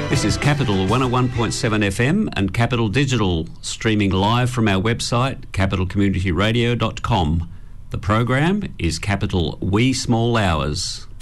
This is Capital 101.7 FM and Capital Digital, streaming live from our website, capitalcommunityradio.com. The program is Capital Wee Small Hours.